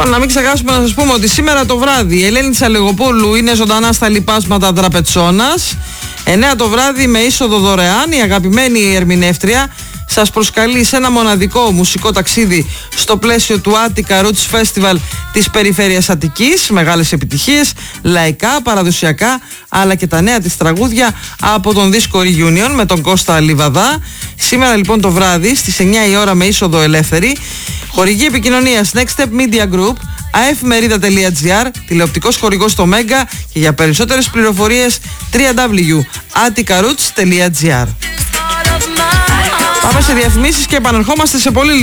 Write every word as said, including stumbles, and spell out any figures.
Λοιπόν, να μην ξεχάσουμε να σας πούμε ότι σήμερα το βράδυ η Ελένη Τσαλιγοπούλου είναι ζωντανά στα λοιπάσματα Τραπετσόνας. εννιά το βράδυ με είσοδο δωρεάν η αγαπημένη ερμηνεύτρια σας προσκαλεί σε ένα μοναδικό μουσικό ταξίδι στο πλαίσιο του Attica Roots Festival της περιφέρειας Αττικής. Μεγάλες επιτυχίες, λαϊκά, παραδοσιακά, αλλά και τα νέα της τραγούδια από τον δίσκο Reunion με τον Κώστα Λιβαδά. Σήμερα λοιπόν το βράδυ στις εννιά η ώρα με είσοδο ελεύθερη. Χορηγή επικοινωνίας Next Step Media Group, αεφημερίδα τελεία τζι άρ, τηλεοπτικός χορηγός στο Μέγκα και για περισσότερες πληροφορίες double-u double-u double-u τελεία attica roots τελεία τζι άρ. Πάμε σε διαφημίσεις και επανερχόμαστε σε πολύ λίγο.